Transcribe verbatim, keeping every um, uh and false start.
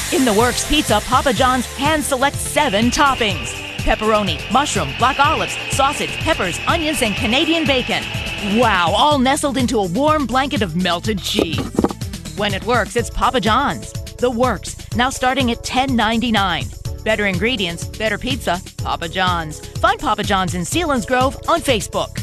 In the Works Pizza, Papa John's hand selects seven toppings: pepperoni, mushroom, black olives, sausage, peppers, onions, and Canadian bacon. Wow, all nestled into a warm blanket of melted cheese. When it works, it's Papa John's. The Works, now starting at ten ninety-nine. Better ingredients, better pizza, Papa John's. Find Papa John's in Sealands Grove on Facebook.